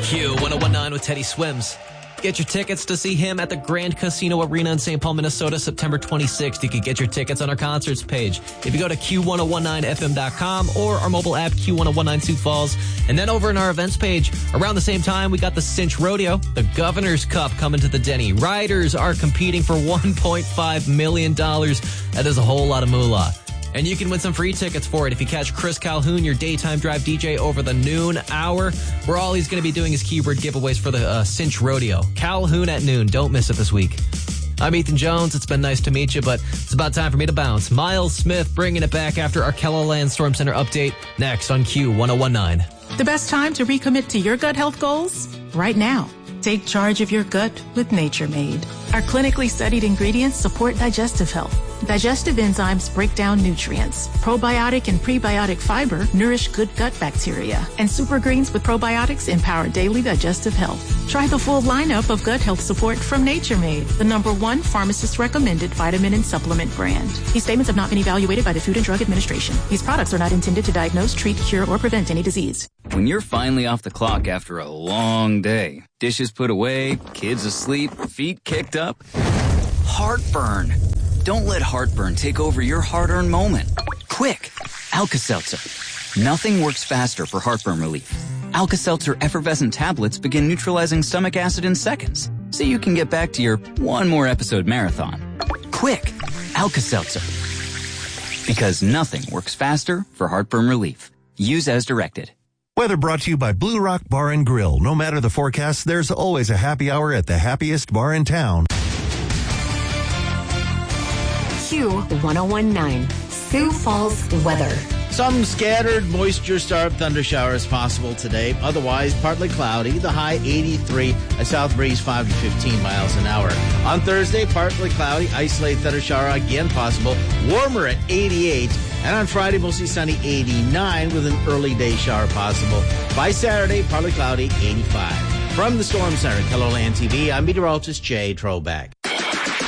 Q1019 with Teddy Swims. Get your tickets to see him at the Grand Casino Arena in St. Paul, Minnesota, September 26th. You can get your tickets on our concerts page. If you go to Q1019FM.com or our mobile app, Q1019 Sioux Falls. And then over in our events page, around the same time, we got the Cinch Rodeo, the Governor's Cup coming to the Denny. Riders are competing for $1.5 million. That is a whole lot of moolah. And you can win some free tickets for it if you catch Chris Calhoun, your daytime drive DJ, over the noon hour, where all he's going to be doing is keyword giveaways for the Cinch Rodeo. Calhoun at noon. Don't miss it this week. I'm Ethan Jones. It's been nice to meet you, but it's about time for me to bounce. Miles Smith bringing it back after our Keloland Storm Center update. Next on Q1019. The best time to recommit to your gut health goals? Right now. Take charge of your gut with Nature Made. Our clinically studied ingredients support digestive health. Digestive enzymes break down nutrients. Probiotic and prebiotic fiber nourish good gut bacteria. And super greens with probiotics empower daily digestive health. Try the full lineup of gut health support from Nature Made, the #1 pharmacist-recommended vitamin and supplement brand. These statements have not been evaluated by the Food and Drug Administration. These products are not intended to diagnose, treat, cure, or prevent any disease. When you're finally off the clock after a long day, dishes put away, kids asleep, feet kicked up, heartburn. Don't let heartburn take over your hard-earned moment. Quick, Alka-Seltzer. Nothing works faster for heartburn relief. Alka-Seltzer effervescent tablets begin neutralizing stomach acid in seconds, so you can get back to your one more episode marathon. Quick, Alka-Seltzer. Because nothing works faster for heartburn relief. Use as directed. Weather brought to you by Blue Rock Bar and Grill. No matter the forecast, there's always a happy hour at the happiest bar in town. Q1019, Sioux Falls weather. Some scattered moisture-starved thunder showers possible today. Otherwise, partly cloudy. The high 83, a south breeze 5 to 15 miles an hour. On Thursday, partly cloudy, isolated thunder shower again possible. Warmer at 88. And on Friday, mostly sunny, 89 with an early day shower possible. By Saturday, partly cloudy, 85. From the Storm Center, Keloland TV, I'm meteorologist Jay Troback.